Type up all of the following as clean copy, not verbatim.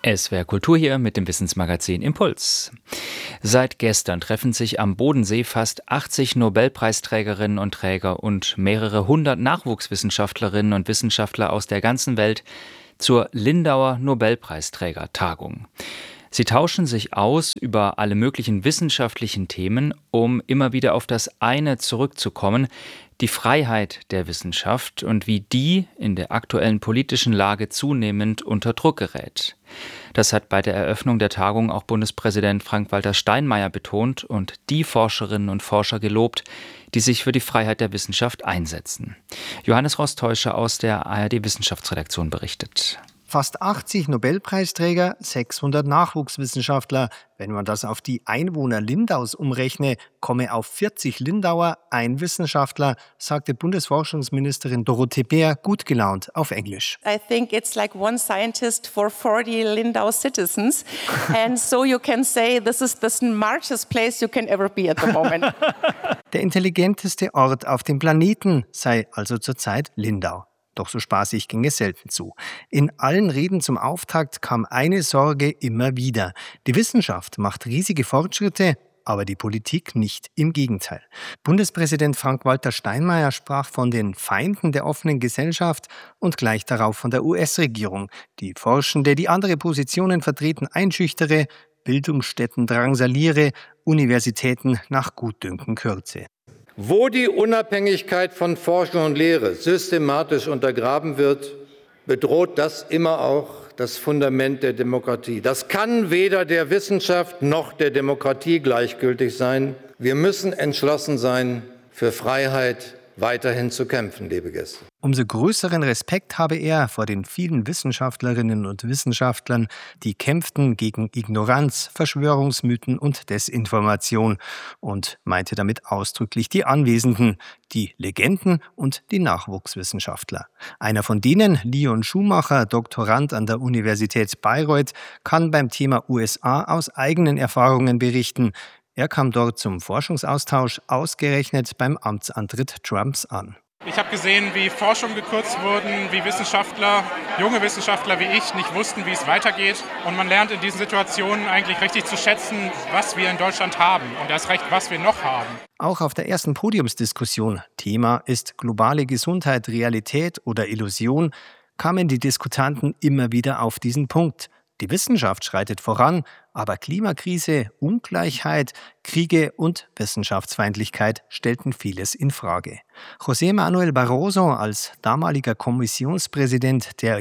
SWR Kultur hier mit dem Wissensmagazin Impuls. Seit gestern treffen sich am Bodensee fast 80 Nobelpreisträgerinnen und Träger und mehrere hundert Nachwuchswissenschaftlerinnen und Wissenschaftler aus der ganzen Welt zur Lindauer Nobelpreisträgertagung. Sie tauschen sich aus über alle möglichen wissenschaftlichen Themen, um immer wieder auf das eine zurückzukommen, die Freiheit der Wissenschaft und wie die in der aktuellen politischen Lage zunehmend unter Druck gerät. Das hat bei der Eröffnung der Tagung auch Bundespräsident Frank-Walter Steinmeier betont und die Forscherinnen und Forscher gelobt, die sich für die Freiheit der Wissenschaft einsetzen. Johannes Rostäuscher aus der ARD-Wissenschaftsredaktion berichtet. Fast 80 Nobelpreisträger, 600 Nachwuchswissenschaftler. Wenn man das auf die Einwohner Lindaus umrechne, komme auf 40 Lindauer ein Wissenschaftler, sagte Bundesforschungsministerin Dorothee Bär gut gelaunt auf Englisch. I think it's like one scientist for 40 Lindau citizens. And so you can say this is the smartest place you can ever be at the moment. Der intelligenteste Ort auf dem Planeten sei also zurzeit Lindau. Doch so spaßig ging es selten zu. In allen Reden zum Auftakt kam eine Sorge immer wieder. Die Wissenschaft macht riesige Fortschritte, aber die Politik nicht, im Gegenteil. Bundespräsident Frank-Walter Steinmeier sprach von den Feinden der offenen Gesellschaft und gleich darauf von der US-Regierung, die Forschende, die andere Positionen vertreten, einschüchtere, Bildungsstätten drangsaliere, Universitäten nach Gutdünken kürze. Wo die Unabhängigkeit von Forschung und Lehre systematisch untergraben wird, bedroht das immer auch das Fundament der Demokratie. Das kann weder der Wissenschaft noch der Demokratie gleichgültig sein. Wir müssen entschlossen sein, für Freiheit weiterhin zu kämpfen, liebe Gäste. Umso größeren Respekt habe er vor den vielen Wissenschaftlerinnen und Wissenschaftlern, die kämpften gegen Ignoranz, Verschwörungsmythen und Desinformation und meinte damit ausdrücklich die Anwesenden, die Legenden und die Nachwuchswissenschaftler. Einer von denen, Leon Schumacher, Doktorand an der Universität Bayreuth, kann beim Thema USA aus eigenen Erfahrungen berichten. Er kam dort zum Forschungsaustausch ausgerechnet beim Amtsantritt Trumps an. Ich habe gesehen, wie Forschung gekürzt wurden, wie Wissenschaftler, junge Wissenschaftler wie ich, nicht wussten, wie es weitergeht. Und man lernt in diesen Situationen eigentlich richtig zu schätzen, was wir in Deutschland haben und erst recht, was wir noch haben. Auch auf der ersten Podiumsdiskussion, Thema ist globale Gesundheit Realität oder Illusion, kamen die Diskutanten immer wieder auf diesen Punkt. Die Wissenschaft schreitet voran, aber Klimakrise, Ungleichheit, Kriege und Wissenschaftsfeindlichkeit stellten vieles in Frage. José Manuel Barroso als damaliger Kommissionspräsident der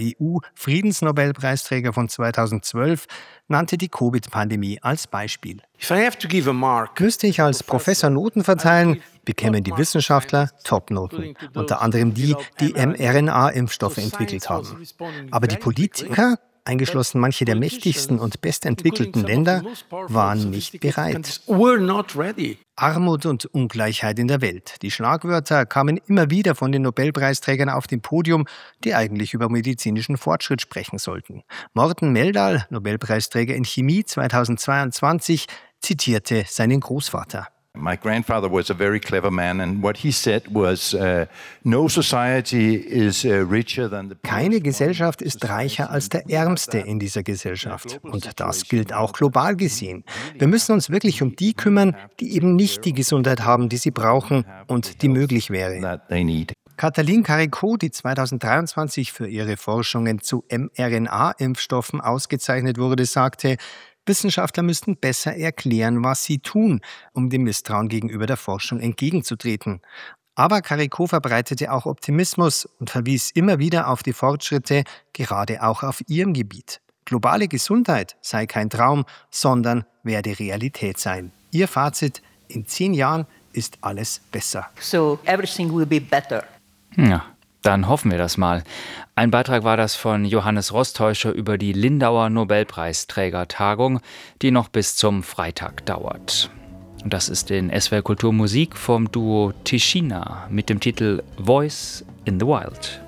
EU-Friedensnobelpreisträger von 2012 nannte die Covid-Pandemie als Beispiel. Müsste ich als Professor Noten verteilen, bekämen die Wissenschaftler Top-Noten, unter anderem die, die mRNA-Impfstoffe entwickelt haben. Aber die Politiker, eingeschlossen manche der mächtigsten und bestentwickelten Länder, waren nicht bereit. Armut und Ungleichheit in der Welt. Die Schlagwörter kamen immer wieder von den Nobelpreisträgern auf dem Podium, die eigentlich über medizinischen Fortschritt sprechen sollten. Morten Meldal, Nobelpreisträger in Chemie 2022, zitierte seinen Großvater. My grandfather was a very clever man, and what he said was, no society is richer than the... Keine Gesellschaft ist reicher als der Ärmste in dieser Gesellschaft. Und das gilt auch global gesehen. Wir müssen uns wirklich um die kümmern, die eben nicht die Gesundheit haben, die sie brauchen und die möglich wäre. Katalin Karikó, die 2023 für ihre Forschungen zu mRNA-Impfstoffen ausgezeichnet wurde, sagte, Wissenschaftler müssten besser erklären, was sie tun, um dem Misstrauen gegenüber der Forschung entgegenzutreten. Aber Karikó verbreitete auch Optimismus und verwies immer wieder auf die Fortschritte, gerade auch auf ihrem Gebiet. Globale Gesundheit sei kein Traum, sondern werde Realität sein. Ihr Fazit: In 10 Jahren ist alles besser. So everything will be better. Ja. Dann hoffen wir das mal. Ein Beitrag war das von Johannes Rostäuscher über die Lindauer Nobelpreisträgertagung, die noch bis zum Freitag dauert. Und das ist in SWR Kultur Musik vom Duo Tichina mit dem Titel Voice in the Wild.